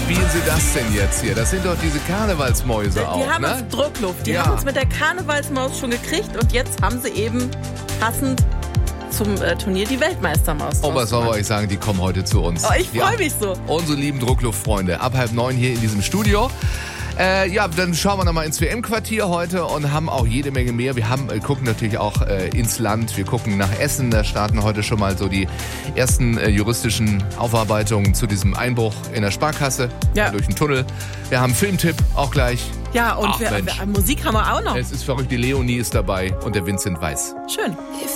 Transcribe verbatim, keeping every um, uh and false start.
spielen Sie das denn jetzt hier? Das sind doch diese Karnevalsmäuse Die auch, haben ne? uns Druckluft. Die Ja. haben uns mit der Karnevalsmaus schon gekriegt und jetzt haben sie eben passend zum äh, Turnier die Weltmeistermaus. Und was soll ich euch sagen, die kommen heute zu uns. Oh, ich freue mich so. Unsere lieben Druckluftfreunde, ab halb neun hier in diesem Studio. Äh, ja, dann schauen wir nochmal ins W M-Quartier heute und haben auch jede Menge mehr. Wir haben, äh, gucken natürlich auch äh, ins Land, wir gucken nach Essen. Da starten heute schon mal so die ersten äh, juristischen Aufarbeitungen zu diesem Einbruch in der Sparkasse Ja. durch den Tunnel. Wir haben Filmtipp auch gleich. Ja, und Ach, wir, Mensch. wir, Musik haben wir auch noch. Es ist verrückt, die Leonie ist dabei und der Vincent Weiss. Schön.